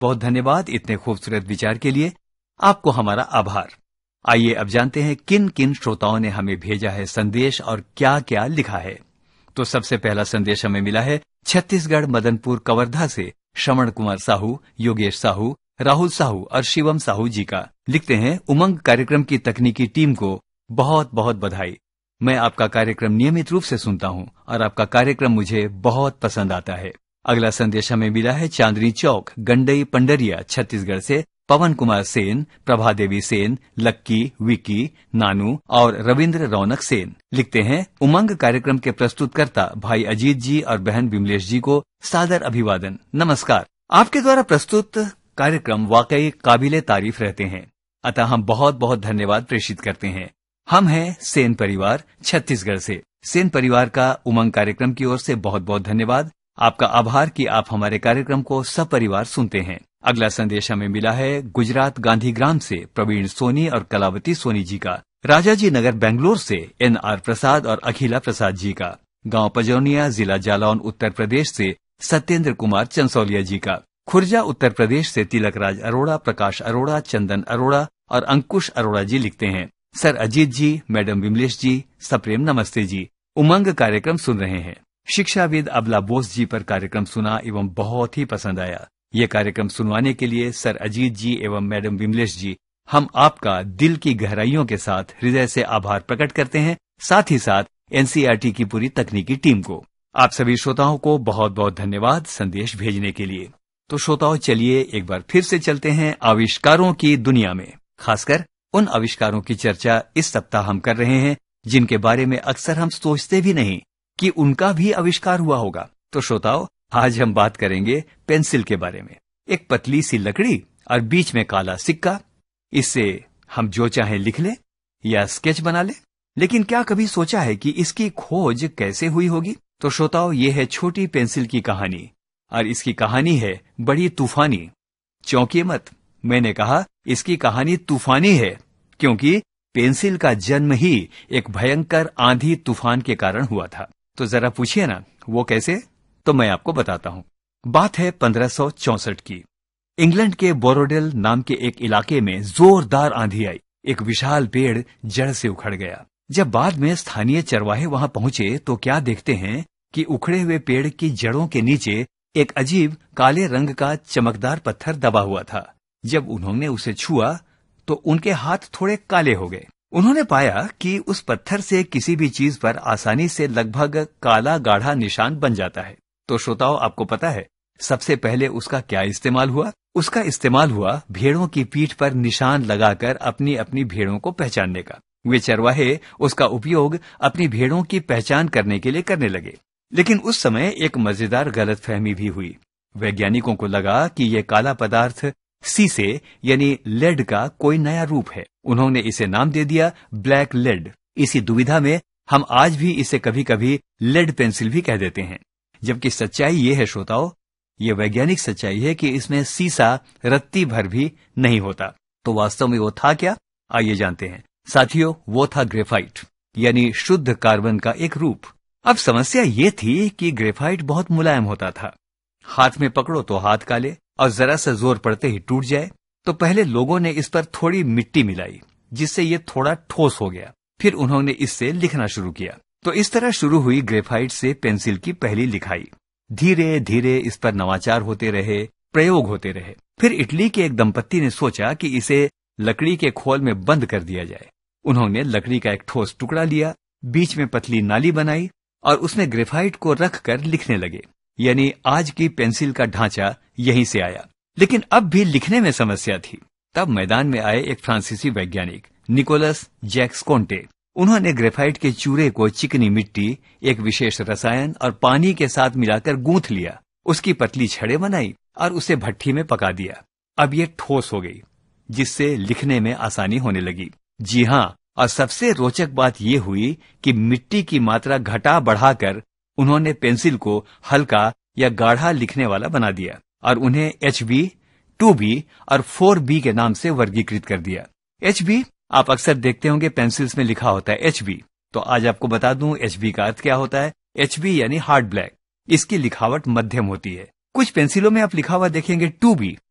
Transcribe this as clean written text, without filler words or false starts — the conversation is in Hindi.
बहुत धन्यवाद इतने खूबसूरत विचार के लिए। आपको हमारा आभार। आइए अब जानते हैं किन किन श्रोताओं ने हमें भेजा है संदेश और क्या क्या लिखा है। तो सबसे पहला संदेश हमें मिला है छत्तीसगढ़ मदनपुर कवर्धा से श्रवण कुमार साहू, योगेश साहू, राहुल साहू और शिवम साहू जी का। लिखते हैं, उमंग कार्यक्रम की तकनीकी टीम को बहुत बहुत बधाई। मैं आपका कार्यक्रम नियमित रूप से सुनता हूं और आपका कार्यक्रम मुझे बहुत पसंद आता है। अगला संदेश हमें मिला है चांदनी चौक, गंडई, पंडरिया, छत्तीसगढ़ से पवन कुमार सेन, प्रभा देवी सेन, लक्की, विकी, नानू और रविंद्र रौनक सेन। लिखते हैं, उमंग कार्यक्रम के प्रस्तुतकर्ता भाई अजीत जी और बहन विमलेश जी को सादर अभिवादन, नमस्कार। आपके द्वारा प्रस्तुत कार्यक्रम वाकई काबिले तारीफ रहते हैं, अतः हम बहुत बहुत धन्यवाद प्रेषित करते हैं। हम हैं सेन परिवार, छत्तीसगढ़ से। सेन परिवार का उमंग कार्यक्रम की ओर से बहुत बहुत धन्यवाद। आपका आभार कि आप हमारे कार्यक्रम को सपरिवार सुनते हैं। अगला संदेश हमें मिला है गुजरात गांधीग्राम से प्रवीण सोनी और कलावती सोनी जी का। राजाजी नगर बेंगलोर से NR प्रसाद और अखिला प्रसाद जी का। गांव पजौनिया, जिला जालौन, उत्तर प्रदेश से सत्येंद्र कुमार चंसौलिया जी का। खुर्जा, उत्तर प्रदेश से तिलकराज अरोड़ा, प्रकाश अरोड़ा, चंदन अरोड़ा और अंकुश अरोड़ा जी लिखते हैं, सर अजीत जी, मैडम विमलेश जी, सप्रेम नमस्ते जी। उमंग कार्यक्रम सुन रहे हैं। शिक्षाविद अबला बोस जी पर कार्यक्रम सुना एवं बहुत ही पसंद आया। ये कार्यक्रम सुनवाने के लिए सर अजीत जी एवं मैडम विमलेश जी, हम आपका दिल की गहराइयों के साथ हृदय से आभार प्रकट करते हैं, साथ ही साथ NCERT की पूरी तकनीकी टीम को। आप सभी श्रोताओं को बहुत बहुत धन्यवाद संदेश भेजने के लिए। तो श्रोताओं, चलिए एक बार फिर से चलते हैं आविष्कारों की दुनिया में। खासकर उन आविष्कारों की चर्चा इस सप्ताह हम कर रहे हैं जिनके बारे में अक्सर हम सोचते भी नहीं कि उनका भी आविष्कार हुआ होगा। तो श्रोताओं, आज हम बात करेंगे पेंसिल के बारे में। एक पतली सी लकड़ी और बीच में काला सिक्का, इससे हम जो चाहे लिख लें या स्केच बना लें। लेकिन क्या कभी सोचा है कि इसकी खोज कैसे हुई होगी? तो श्रोताओं, ये है छोटी पेंसिल की कहानी और इसकी कहानी है बड़ी तूफानी। चौंकिए मत, मैंने कहा इसकी कहानी तूफानी है, क्योंकि पेंसिल का जन्म ही एक भयंकर आंधी तूफान के कारण हुआ था। तो जरा पूछिए ना, वो कैसे? तो मैं आपको बताता हूँ। बात है 1564 की। इंग्लैंड के बोरोडेल नाम के एक इलाके में जोरदार आंधी आई। एक विशाल पेड़ जड़ से उखड़ गया। जब बाद में स्थानीय चरवाहे वहां पहुंचे तो क्या देखते हैं कि उखड़े हुए पेड़ की जड़ों के नीचे एक अजीब काले रंग का चमकदार पत्थर दबा हुआ था। जब उन्होंने उसे छुआ तो उनके हाथ थोड़े काले हो गए। उन्होंने पाया कि उस पत्थर से किसी भी चीज पर आसानी से लगभग काला गाढ़ा निशान बन जाता है। तो श्रोताओं, आपको पता है सबसे पहले उसका क्या इस्तेमाल हुआ? उसका इस्तेमाल हुआ भेड़ों की पीठ पर निशान लगाकर अपनी अपनी भेड़ों को पहचानने का। वे चरवाहे उसका उपयोग अपनी भेड़ों की पहचान करने के लिए करने लगे। लेकिन उस समय एक मजेदार गलतफहमी भी हुई। वैज्ञानिकों को लगा कि यह काला पदार्थ सीसे यानी लेड का कोई नया रूप है। उन्होंने इसे नाम दे दिया ब्लैक लेड। इसी दुविधा में हम आज भी इसे कभी कभी लेड पेंसिल भी कह देते हैं, जबकि सच्चाई ये है श्रोताओं, ये वैज्ञानिक सच्चाई है कि इसमें सीसा रत्ती भर भी नहीं होता। तो वास्तव में वो था क्या? आइए जानते हैं। साथियों, वो था ग्रेफाइट, यानी शुद्ध कार्बन का एक रूप। अब समस्या ये थी कि ग्रेफाइट बहुत मुलायम होता था। हाथ में पकड़ो तो हाथ काले और जरा सा जोर पड़ते ही टूट जाए। तो पहले लोगों ने इस पर थोड़ी मिट्टी मिलाई, जिससे ये थोड़ा ठोस हो गया। फिर उन्होंने इससे लिखना शुरू किया। तो इस तरह शुरू हुई ग्रेफाइट से पेंसिल की पहली लिखाई। धीरे धीरे इस पर नवाचार होते रहे, प्रयोग होते रहे। फिर इटली के एक दंपत्ति ने सोचा कि इसे लकड़ी के खोल में बंद कर दिया जाए। उन्होंने लकड़ी का एक ठोस टुकड़ा लिया, बीच में पतली नाली बनाई और उसमें ग्रेफाइट को रखकर लिखने लगे। यानी आज की पेंसिल का ढांचा यहीं से आया। लेकिन अब भी लिखने में समस्या थी। तब मैदान में आए एक फ्रांसीसी वैज्ञानिक निकोलस जैक्स कोंटे। उन्होंने ग्रेफाइट के चूरे को चिकनी मिट्टी, एक विशेष रसायन और पानी के साथ मिलाकर गूंथ लिया। उसकी पतली छड़ें बनाई और उसे भट्ठी में पका दिया। अब ये ठोस हो गई, जिससे लिखने में आसानी होने लगी। जी हाँ, और सबसे रोचक बात यह हुई कि मिट्टी की मात्रा घटा बढ़ाकर उन्होंने पेंसिल को हल्का या गाढ़ा लिखने वाला बना दिया और उन्हें HB, 2B और 4B के नाम से वर्गीकृत कर दिया। HB आप अक्सर देखते होंगे पेंसिल्स में लिखा होता है HB। तो आज आपको बता दूं HB का अर्थ क्या होता है। HB यानी हार्ड ब्लैक। इसकी लिखावट मध्यम होती है। कुछ पेंसिलों में आप लिखा हुआ देखेंगे 2B,